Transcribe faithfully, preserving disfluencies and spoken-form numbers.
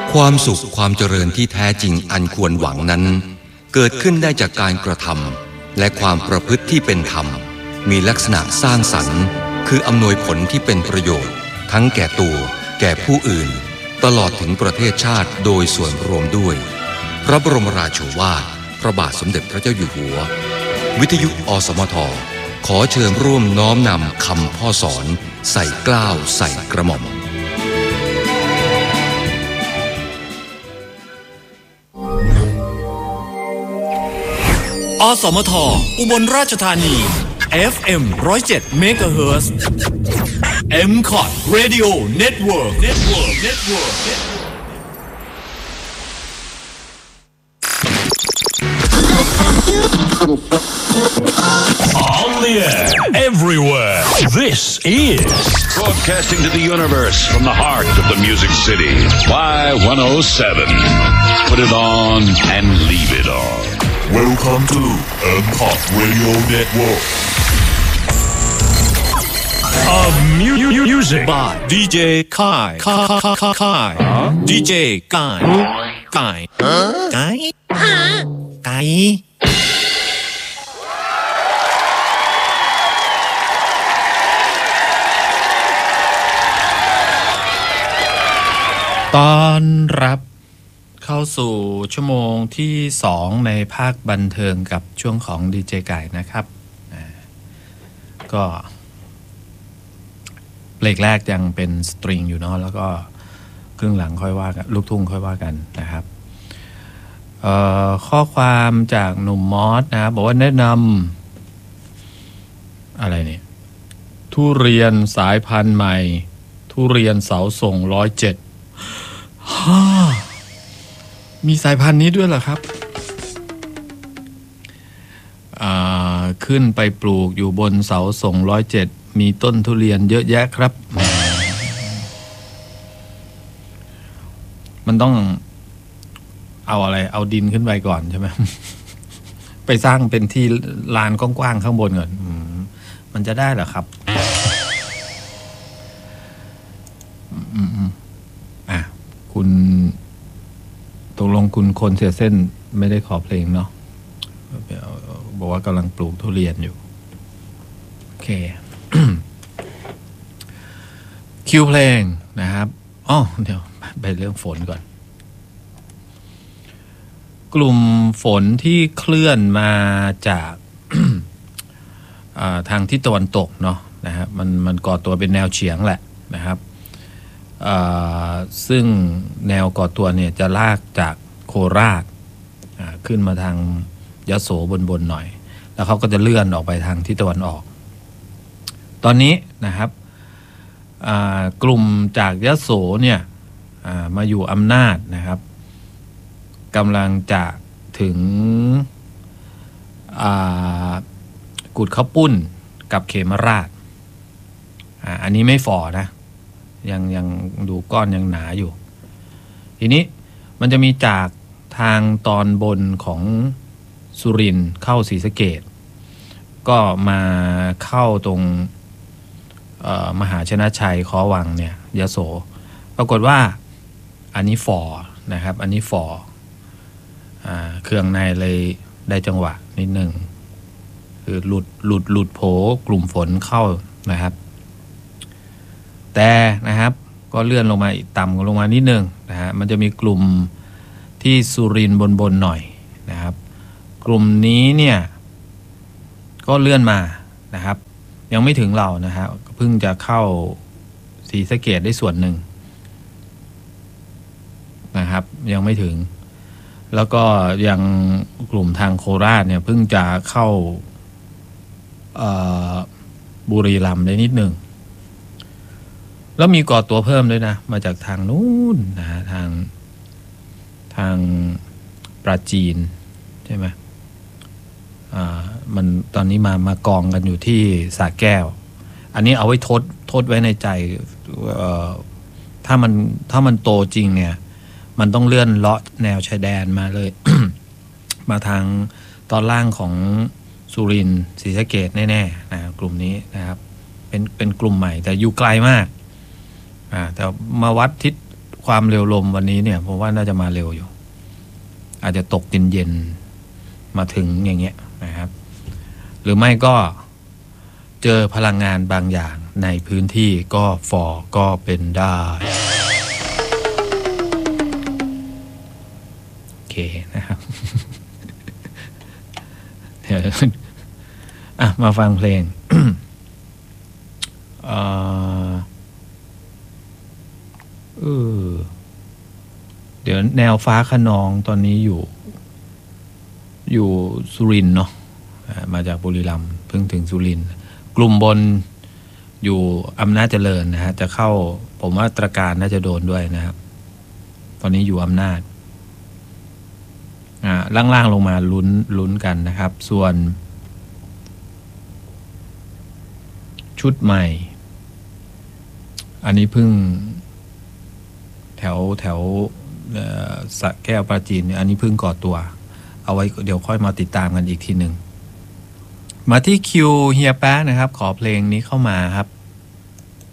ความสุขความเจริญที่แท้จริงอันควรหวังนั้นเกิดขึ้นได้จากการกระทำและความประพฤติที่เป็นธรรมมีลักษณะสร้างสรรค์คืออำนวยผลที่เป็นประโยชน์ทั้งแก่ตัวแก่ผู้อื่นตลอดถึงประเทศชาติโดยส่วนรวมด้วยพระบรมราโชวาทพระบาทสมเด็จพระเจ้าอยู่หัววิทยุอสมทขอเชิญร่วมน้อมนำคำพ่อสอนใส่เกล้าใส่กระหม่อมอสมทอุบลราชธานี เอฟ เอ็ม หนึ่งศูนย์เจ็ด เมกะเฮิรตซ์ เอ็ม คอท Radio Network Network Network On the air, everywhere. This is broadcasting to the universe from the heart of the Music City. Y one oh seven. Put it on and leave it on. Welcome to M C O T Radio Network. Of mu- music by ดี เจ Kai Kai Kai Kai ดี เจ Kai Kai Kai Kai ต้อนรับเข้าสู่ชั่วโมงที่สองในภาคบันเทิงกับช่วงของดีเจไก่นะครับก็เบรกแรกยังเป็นสตริงอยู่เนาะแล้วก็ครึ่งหลังค่อยว่ากันลูกทุ่งค่อยว่ากันนะครับเอ่อข้อความจากหนุ่มมอสนะบอกว่าแนะนำอะไรเนี่ยทุเรียนสายพันธุ์ใหม่ทุเรียนเสาส่งร้อยเจ็ดมีสายพันธุ์นี้ด้วยเหรอครับขึ้นไปปลูกอยู่บนเสาส่งร้อยเจ็ดมีต้นทุเรียนเยอะแยะครับมันต้องเอาอะไรเอาดินขึ้นไปก่อนใช่ไหม ไปสร้างเป็นที่ลานกว้างๆข้างบนก่อนมันจะได้เหรอครับอืมอ่ะคุณตกลงคุณคนเสียเส้นไม่ได้ขอเพลงเนาะบอกว่ากำลังปลูกทุเรียนอยู่โอเค คิวเพลงนะครับอ๋อเดี๋ยวไปเรื่องฝนก่อนกลุ่มฝนที่เคลื่อนมาจาก ทางทิศตะวันตกเนาะนะครับมันมันก่อตัวเป็นแนวเฉียงแหละนะครับซึ่งแนวก่อตัวเนี่ยจะลากจากโคราชขึ้นมาทางยโสบนๆหน่อยแล้วเขาก็จะเลื่อนออกไปทางทิศตะวันออกตอนนี้นะครับกลุ่มจากยโสเนี่ยมาอยู่อำนาจนะครับกำลังจะถึงกุดข้าวปุ้นกับเขมราชอันนี้ไม่ฝ่อนะยังยังดูก้อนยังหนาอยู่ทีนี้มันจะมีจากทางตอนบนของสุรินทร์เข้าศรีสะเกษก็มาเข้าตรงมหาชนะชัยค้อวังเนี่ยยโสปรากฏว่าอันนี้ฝ่อนะครับอันนี้ฝ่อเครื่องในเลยได้จังหวะนิดหนึ่งคือหลุดหลุดหลุดโผกลุ่มฝนเข้านะครับแต่นะครับก็เลื่อนลงมาอีกต่ำลงมานิดนึงนะฮะมันจะมีกลุ่มที่สุรินทร์บนๆหน่อยนะครับกลุ่มนี้เนี่ยก็เลื่อนมานะครับยังไม่ถึงเรานะฮะเพิ่งจะเข้าศรีสะเกษได้ส่วนหนึ่งนะครับยังไม่ถึงแล้วก็ยังกลุ่มทางโคราชเนี่ยเพิ่งจะเข้าบุรีรัมย์ได้นิดหนึ่งแล้วมีก่อตัวเพิ่มด้วยนะมาจากทางนู้นนะฮะทางทางปราจีนใช่ไหมอ่ามันตอนนี้มามากองกันอยู่ที่สระแก้วอันนี้เอาไว้ทดทดไว้ในใจเอ่อถ้ามันถ้ามันโตจริงเนี่ยมันต้องเลื่อนเลาะแนวชายแดนมาเลย มาทางตอนล่างของสุรินทร์ศรีสะเกษแน่ๆนะกลุ่มนี้นะครับเป็นเป็นกลุ่มใหม่แต่อยู่ไกลมากอ่าแต่มาวัดทิศความเร็วลมวันนี้เนี่ยผมว่าน่าจะมาเร็วอยู่อาจจะตกเย็นๆมาถึงอย่างเงี้ยนะครับหรือไม่ก็เจอพลังงานบางอย่างในพื้นที่ก็ฟอก็เป็นได้โอเคนะครับ เดี๋ยวอ่ะมาฟังเพลง เออเออเดี๋ยวแนวฟ้าคะนองตอนนี้อยู่ อยู่สุรินทร์เนาะมาจากบุรีรัมย์เพิ่งถึงสุรินทร์กลุ่มบนอยู่อำนาจเจริญนะฮะจะเข้าผมว่าตราการน่าจะโดนด้วยนะครับตอนนี้อยู่อำนาจอ่าล่างๆลงมาลุ้นลุ้นกันนะครับ ส่วนชุดใหม่อันนี้เพิ่งแถวแถวสระแก้วปราจีนอันนี้เพิ่งก่อตัวเอาไว้เดี๋ยวค่อยมาติดตามกันอีกทีหนึ่งมาที่คิวเฮียแป๊ะนะครับขอเพลงนี้เข้ามาครับ